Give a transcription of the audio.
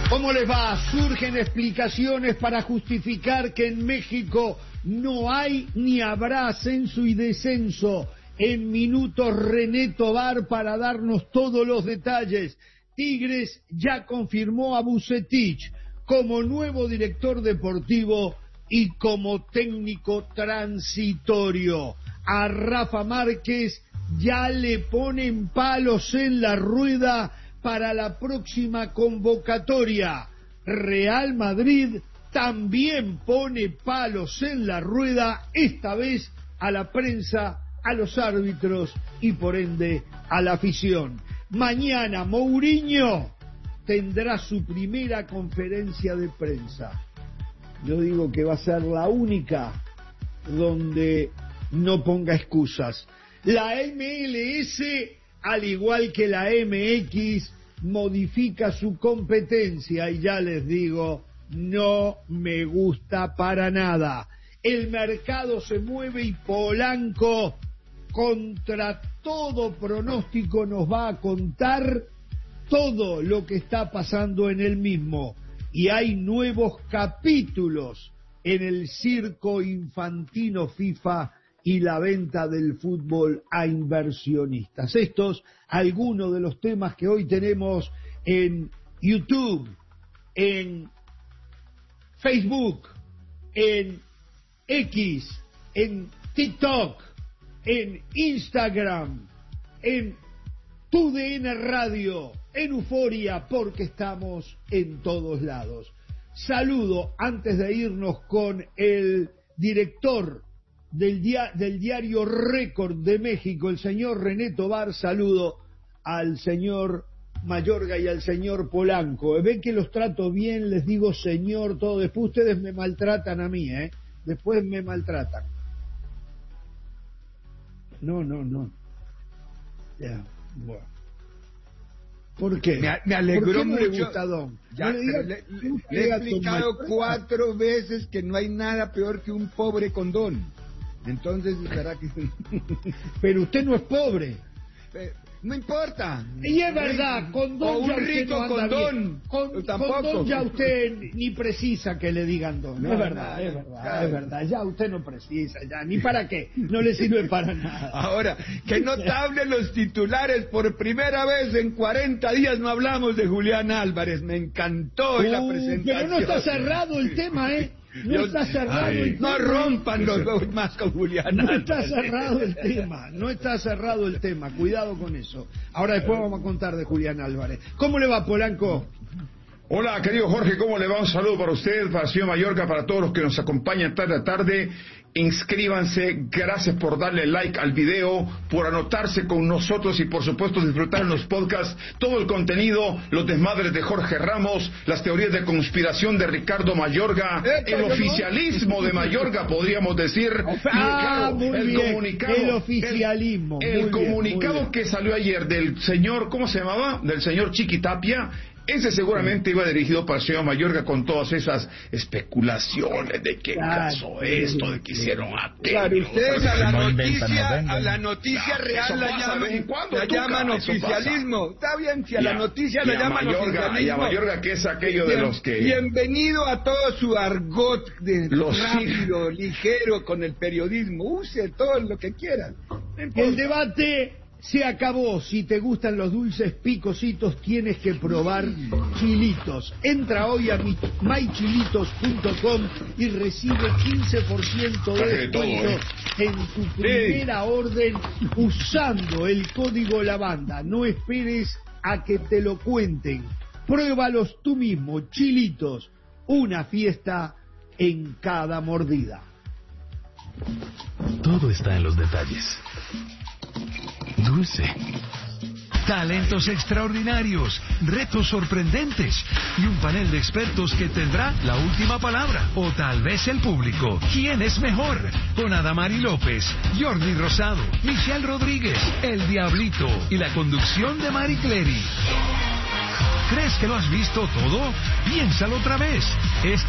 ¿Cómo les va? Surgen explicaciones para justificar que en México no hay ni habrá ascenso y descenso. En minutos René Tobar para darnos todos los detalles. Tigres ya confirmó a Vucetich como nuevo director deportivo y como técnico transitorio. A Rafa Márquez ya le ponen palos en la rueda para la próxima convocatoria. Real Madrid también pone palos en la rueda, esta vez a la prensa, a los árbitros y por ende a la afición. Mañana Mourinho tendrá su primera conferencia de prensa. Yo digo que va a ser la única donde no ponga excusas. La MLS, al igual que la MX, modifica su competencia y ya les digo, no me gusta para nada. El mercado se mueve y Polanco, contra todo pronóstico, nos va a contar todo lo que está pasando en el mismo. Y hay nuevos capítulos en el circo infantino FIFA y la venta del fútbol a inversionistas. Estos, algunos de los temas que hoy tenemos en YouTube, en Facebook, en X, en TikTok, en Instagram, en TUDN Radio, en Euforia, porque estamos en todos lados. Saludo, antes de irnos, con el director del diario Récord de México, el señor René Tobar. Saludo al señor Mayorga y al señor Polanco. Ven que los trato bien, les digo señor, todo. Después ustedes me maltratan a mí, después me maltratan. No. Ya, bueno. ¿Por qué? Me alegró ¿Por qué no mucho. Le gusta Don? Ya, le he explicado 4 veces que no hay nada peor que un pobre condón. Entonces, ¿será que...? Pero usted no es pobre. No importa. Y es verdad, condón. O un rico condón. Tampoco. Condón ya usted ni precisa que le digan don. No, es verdad. Es verdad. Ya usted no precisa, ya. Ni para qué. No le sirve para nada. Ahora, qué notable los titulares. Por primera vez en 40 días no hablamos de Julián Álvarez. Me encantó la presentación. Pero no está cerrado el tema, No está cerrado el tema. No rompan los dos más con Julián. No está cerrado el tema. No está cerrado el tema. Cuidado con eso. Ahora después vamos a contar de Julián Álvarez. ¿Cómo le va, Polanco? Hola, querido Jorge, ¿cómo le va? Un saludo para usted, para el señor Mayorga, para todos los que nos acompañan tarde a tarde. Inscríbanse, gracias por darle like al video, por anotarse con nosotros y por supuesto disfrutar en los podcasts todo el contenido, los desmadres de Jorge Ramos, las teorías de conspiración de Ricardo Mayorga, el oficialismo de Mayorga, podríamos decir. El oficialismo. El comunicado que salió ayer del señor, ¿cómo se llamaba? Del señor Chiquitapia. Ese seguramente iba dirigido para el señor Mayorga con todas esas especulaciones de qué caso esto, de que hicieron Claro, ustedes a la noticia real la llaman oficialismo. Está bien, si a la noticia la llaman oficialismo. Y a Mayorga, que es aquello de los que... Bienvenido a todo su argot de rápido, ligero con el periodismo. Use todo lo que quieran. El debate se acabó. Si te gustan los dulces picositos, tienes que probar Chilitos. Entra hoy a mychilitos.com y recibe 15% de descuento en tu primera orden usando el código Lavanda. No esperes a que te lo cuenten. Pruébalos tú mismo. Chilitos, una fiesta en cada mordida. Todo está en los detalles. Dulce, talentos extraordinarios, retos sorprendentes y un panel de expertos que tendrá la última palabra, o tal vez el público. ¿Quién es mejor? Con Adamari López, Jordi Rosado, Michelle Rodríguez, El Diablito y la conducción de Mari Clery. ¿Crees que lo has visto todo? Piénsalo otra vez.